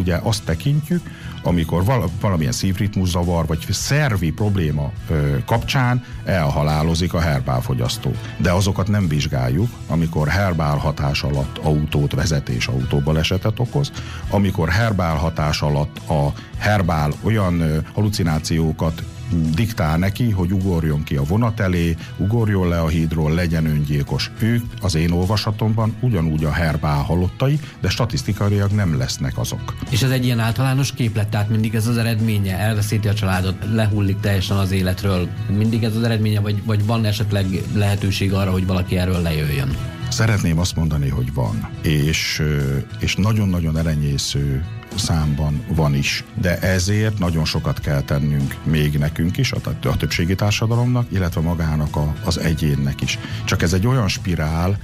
ugye azt tekintjük, amikor valamilyen szívritmuszavar vagy szervi probléma kapcsán elhalálozik a herbálfogyasztó. De azokat nem vizsgáljuk, amikor herbál hatás alatt autót vezet és autóbalesetet okoz, amikor herbál hatás alatt a herbál olyan halucinációkat diktál neki, hogy ugorjon ki a vonat elé, ugorjon le a hídról, legyen öngyilkos. Ők az én olvasatomban ugyanúgy a herbál halottai, de statisztikailag nem lesznek azok. És ez egy ilyen általános képlet, tehát mindig ez az eredménye, elveszíti a családot, lehullik teljesen az életről, mindig ez az eredménye, vagy van esetleg lehetőség arra, hogy valaki erről lejöjjön? Szeretném azt mondani, hogy van, és nagyon-nagyon elenyésző számban van is, de ezért nagyon sokat kell tennünk még nekünk is, a többségi társadalomnak, illetve magának az egyénnek is. Csak ez egy olyan spirál,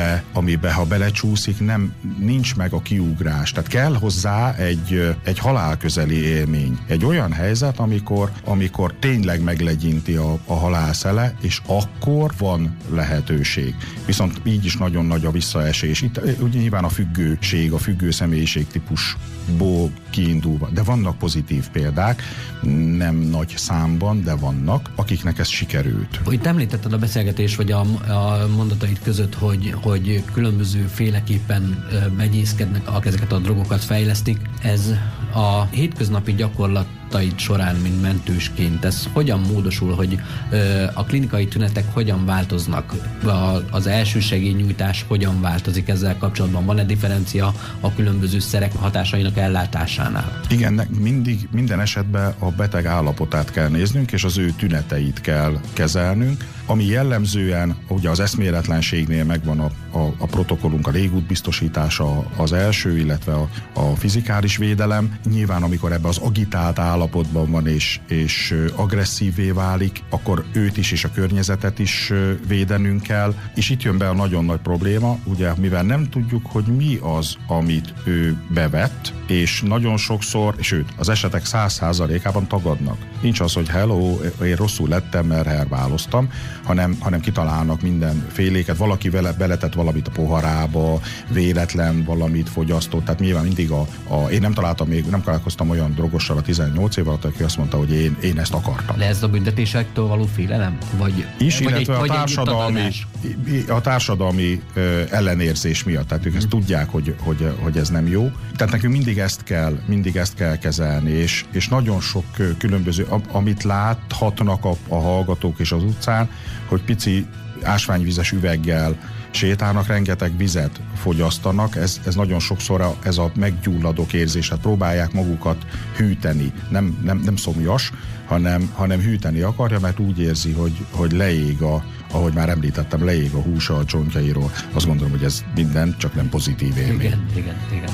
amibe ha belecsúszik, nincs meg a kiugrás. Tehát kell hozzá egy halálközeli élmény. Egy olyan helyzet, amikor tényleg meglegyinti a halálszele, és akkor van lehetőség. Viszont így is nagyon nagy a visszaesés. Itt ugye nyilván a függőség, a függő személyiség típusból kiindulva. De vannak pozitív példák, nem nagy számban, de vannak, akiknek ez sikerült. Itt említetted a beszélgetés, vagy a mondataid között, hogy különböző féleképpen megyészkednek, ezeket a drogokat fejlesztik. Ez a hétköznapi gyakorlataid során, mint mentősként, ez hogyan módosul, hogy a klinikai tünetek hogyan változnak, az elsősegélynyújtás hogyan változik ezzel kapcsolatban? Van-e differencia a különböző szerek hatásainak ellátásánál? Igen, minden esetben a beteg állapotát kell néznünk, és az ő tüneteit kell kezelnünk, ami jellemzően, ugye az eszméletlenségnél megvan a protokollunk, a légút biztosítása az első, illetve a fizikális védelem. Nyilván, amikor ebbe az agitált állapotban van és agresszívvé válik, akkor őt is és a környezetet is védenünk kell. És itt jön be a nagyon nagy probléma, ugye, mivel nem tudjuk, hogy mi az, amit ő bevett, és nagyon sokszor, sőt, az esetek 100%-ában tagadnak. Nincs az, hogy hello, én rosszul lettem, mert herbáloztam, hanem kitalálnak mindenféléket, valaki beletett valamit a poharába, véletlen valamit fogyasztott, tehát nyilván mindig én nem találkoztam olyan drogossal a 18 év alatt, aki azt mondta, hogy én ezt akartam. De ez a büntetésektől való félelem? Illetve a társadalmi ellenérzés miatt, tehát ők ezt tudják, hogy ez nem jó. Tehát nekünk mindig ezt kell kezelni, és nagyon sok különböző, amit láthatnak a hallgatók és az utcán, hogy pici ásványvizes üveggel sétálnak, rengeteg vizet fogyasztanak, ez nagyon sokszor ez a meggyulladók érzéset, próbálják magukat hűteni, nem szomjas, hanem hűteni akarja, mert úgy érzi, hogy leég ahogy már említettem, leég a húsa a csontjairól. Azt gondolom, hogy ez minden, csak nem pozitív élmény. Igen.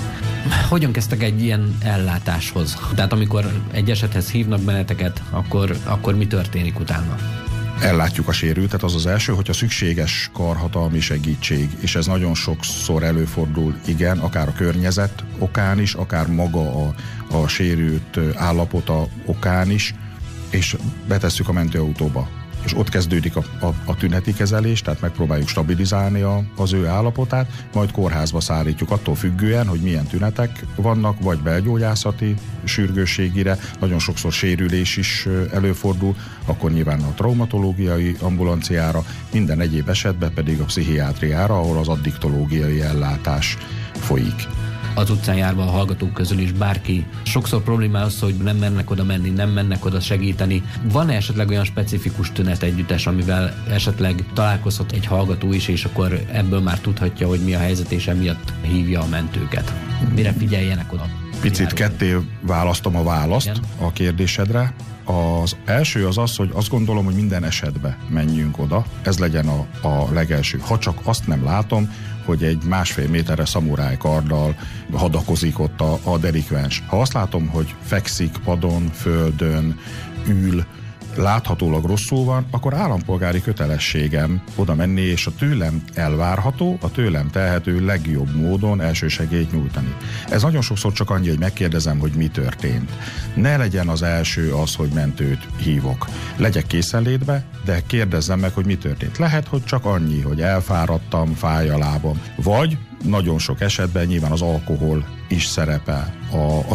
Hogyan kezdtek egy ilyen ellátáshoz? Tehát amikor egy esethez hívnak benneteket, akkor mi történik utána? Ellátjuk a sérültet, az az első, hogyha szükséges karhatalmi segítség, és ez nagyon sokszor előfordul, igen, akár a környezet okán is, akár maga a sérült állapota okán is, és betesszük a mentőautóba. És ott kezdődik a tüneti kezelés, tehát megpróbáljuk stabilizálni az ő állapotát, majd kórházba szállítjuk attól függően, hogy milyen tünetek vannak, vagy belgyógyászati sürgősségire, nagyon sokszor sérülés is előfordul, akkor nyilván a traumatológiai ambulanciára, minden egyéb esetben pedig a pszichiátriára, ahol az addiktológiai ellátás folyik. Az utcán járva a hallgatók közül is bárki sokszor probléma az, hogy nem mernek oda menni, nem mennek oda segíteni. Van-e esetleg olyan specifikus tünet együttes, amivel esetleg találkozhat egy hallgató is, és akkor ebből már tudhatja, hogy mi a helyzet, és emiatt hívja a mentőket? Mire figyeljenek oda? Picit ketté választom a választ a kérdésedre. Az első az, hogy azt gondolom, hogy minden esetben menjünk oda, ez legyen a legelső. Ha csak azt nem látom, hogy egy 1,5 méterre szamuráj karddal hadakozik ott a delikvens. Ha azt látom, hogy fekszik padon, földön, ül, láthatólag rosszul van, akkor állampolgári kötelességem oda menni, és a tőlem elvárható, a tőlem tehető legjobb módon elsősegélyt nyújtani. Ez nagyon sokszor csak annyi, hogy megkérdezem, hogy mi történt. Ne legyen az első az, hogy mentőt hívok. Legyek készenlétbe, de kérdezzem meg, hogy mi történt. Lehet, hogy csak annyi, hogy elfáradtam, fáj a lábam, vagy nagyon sok esetben nyilván az alkohol is szerepel.